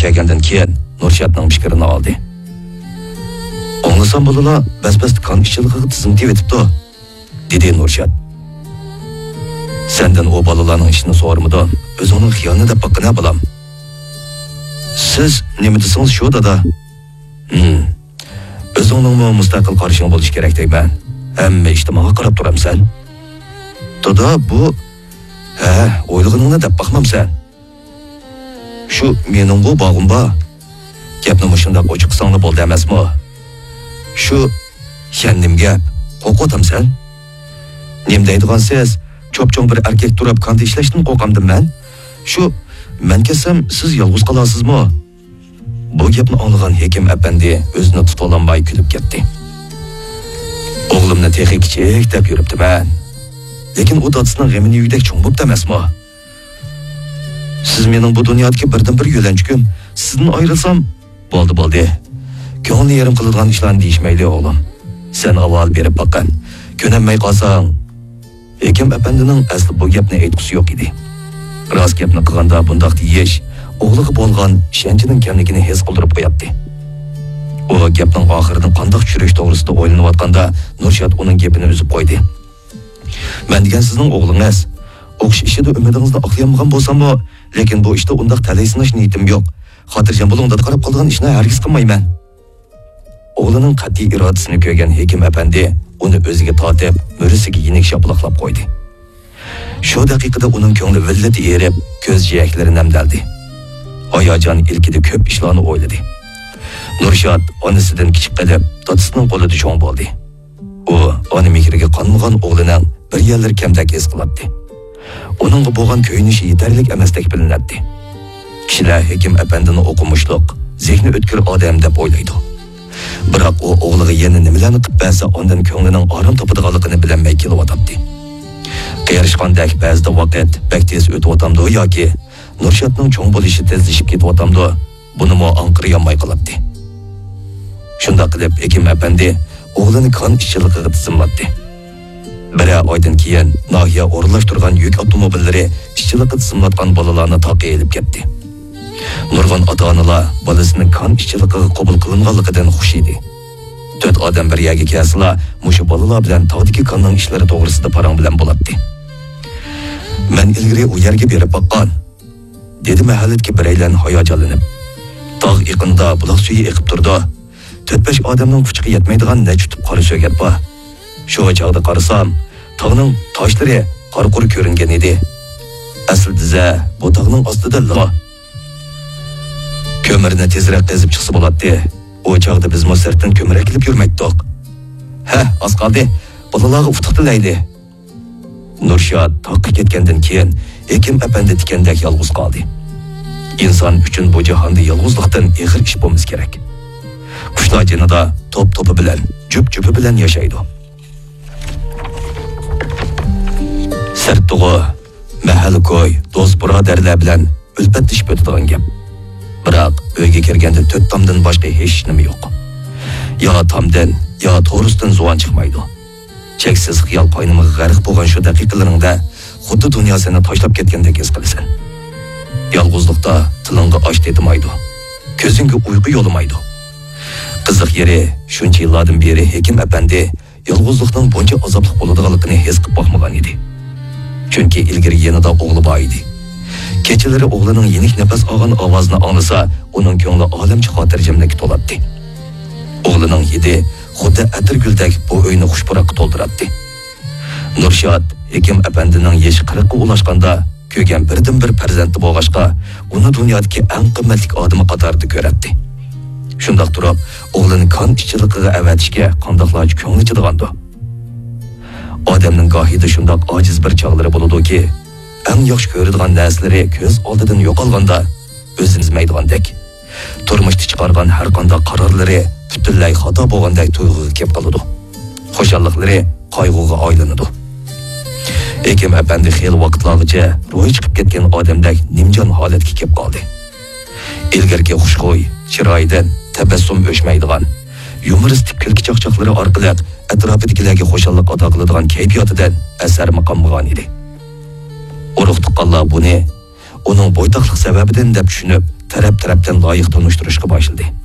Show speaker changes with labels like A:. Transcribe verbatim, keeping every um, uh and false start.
A: kelgandan keyin Nurshadning fikrini oldi. Anlasam bo'lala bas-bas kan ishchiligiga tizim deyotibdi, dedi Nurshad. Sendan o balalarning ishini so'ramidan, o'zingning xiyonini deb baqqina bo'lam. Siz nima desangiz shu dada. Hmm. O'zingning mustaqil qarashing bo'lish kerak deyman. Hamma ishda menga qarab turamsan. Dada bu ha, o'ylig'ingni deb baqmamsan. Shu mening bu bog'im bor. Gapni mushundaq ochiq qilsangni bo'ldi emasmi? Shu kendim gap, qo'rqotamsan. Nim deydigansiz, cho'p-cho'ng bir erkek turib qanday ishlashdan qo'rqamdim men. Shu men kelsam siz yolg'iz qolasizmi? Bu gapni anglagan Hakim apandi o'zini tuta olmay kulib ketdi. O'g'limni texnik kichik deb yuribdi-man. Lekin u dadasining g'amini yugdek cho'ng bo'pti emasmi? Siz mening bu dunyodagi birdan bir yo'lanchigim. Sizdan ayrilsam, bo'ldi bo'ldi. Ko'ngilni yarim qiladigan ishlarni deyishmayli o'g'lim. Sen avval berib boqqan. Ko'namay qolsang, Hakim apandining asli bu gapni aytqusi yo'q edi. Rost gapni qilganda bundoq deyish o'g'liga bo'lgan ishonchining kamligini his qildirib qo'yapti. U gapning oxiridan qandoq tushirish to'g'risida o'ylanayotganda Nurshad uning gapini uzib qo'ydi. Men degan sizning o'g'lingiz o'qish ishida umidingizni oqlayolmagan bo'lsam-mu, lekin bu ishda undaq talaysinish niyatim yo'q. Xotirjam bo'ling deb qarab qolgan ishni hargiz qilmayman. O'g'lining qat'iy irodasini ko'rgan Hakim apandi uni o'ziga tortib, murisiga yenik shaplaqlab qo'ydi. Shu daqiqada uning ko'ngli villati erib, ko'z jiyaklari namdaldi. Hayajon ilkida ko'p ishlarni o'yladi. Nurshad onasidan kichik qilib, dadasining qo'lida cho'ng bo'ldi. U ona mehriga qonmagan o'g'lining bir yillar kamdak his qiladi. Uningga bo'lgan ko'yinishi yetarlik emasdek bilinadi. Kishilar Hakim apandini o'qimishliq, zehni o'tkir odam deb o'ylaydi. Biroq u o'g'liga yana nimalarni qilib bersa, ondan ko'nglining orom topadiganligini bilmay kelyapti. Qiyarishqandek ba'zida vaqt bak tez o'tib o'tamdi yoki Nurshadning cho'ng bo'lishi tezlashib ketyapti. Buni mo anqirayolmay qolibdi. Shunda qilib Hakim apandi o'g'lini qon ishchiligiga tizimlatdi. Bir oydan keyin nahiya o'rinlashtirgan yuk avtomobillari ishchilikka tizimlatgan bolalarni taqi elib ketdi. Nurg'un ota-onalar bolasining qon ishchiligiga qabul qilinganligidan xush edi. To'rt odam bir yerga kelsalar, mushu bolalar bilan tog'dagi qonning ishlari to'g'risida parang bilan bo'ladi. Men ilgari u yerga berib boqqan, dedi mahalladagi biraylar hayajonlanib. Tog' yaqinida buloq suvi eqib turdi. to'rt besh odamning kuchiga yetmaydigan nechutib qora so'gat bor. Shu chog'da qarasam, tog'ning toshlari qora-qora ko'ringan edi. Aslida bu tog'ning ostida lo. Ko'mirni tezroq qazib chiqsa bo'ladi. O chog'da biz mosardan ko'mir kelib yurmaydik. Ha, az qoldi. Bolalarga uftiq tilaydi. Nurshad toqqa ketgandan keyin Hakim apandi tikandek yolg'iz qoldi. İnsan uchun bu jahonda yolg'izlikdan ig'ir ish bo'lmas kerak. Qushlar jinida top-topi bilan, jup-jupi bilan yashaydi. Sirtug'i, mahal-ko'y, do'st birodarlar bilan ulpatlashib o'tadigan gap. Biroq uyga kirganda to'rt tomdan boshqa hech nima yo'q. Yo tomdan, yo to'g'risidan zuvan chiqmaydi. Cheksiz xiyol qo'ynimiga g'arq bo'lgan shu daqiqalaringda xuddi dunyosini tashlab ketgandek his qilasan. Yolg'izlikda tilingga osh tetmaydi. Ko'zingga uyqu yo'lamaydi. Qiziq yeri shuncha yillardan beri Hakim apandi yolg'izlikning buncha azobli bo'ladiganligini his qilib boqmagan edi. Chunki ilgari yanada o'g'li bor edi. Kechalari o'g'lining yenik nafas olgan ovozini anglasa, uning ko'ngli olamcha xotirjamlikka to'ladi. O'g'lining hidi xuddi atirguldek bu uyni xushpuroqqa to'ldiradi. Nurshad Hakim apandining yashi qirqqa ulashganda ko'rgan birdan bir farzandi bo'lg'ashqa, uni dunyodagi eng qimmatli odami qatorida ko'radi. Shundoq turib, o'g'lini qon ishchiligiga avatishga qandoqlar ko'ngli chidigandi. Odamning gohida shundoq ojiz bir chog'lari bo'ladi-ki, eng yaxshi ko'radigan narsalari ko'z oldidan yo'qolganda o'zini sezmaydigandek, turmushda chiqargan har qanday qarorlari butunlay xato bo'lgandek tuyg'uga kelib qoladi. Xo'shalliklari qayg'uga aylanadi. Hakim apandi xil vaqtlargacha ro'y chiqib ketgan odamdek nimjon holatga kelib qoldi. Ilgarki xushxo'y, chiroydan tabassum o'chmaydigan, yumoristik kulki chaqchaqlari orqali atrofidagilarga xo'shallik ato qiladigan kayfiyatidan asar maqolmagan edi. Urug' tuqqanlar buni uning bo'ytoqlik sababidan deb tushunib, taraf-tarafdan loyiq tanıştırışga başladı.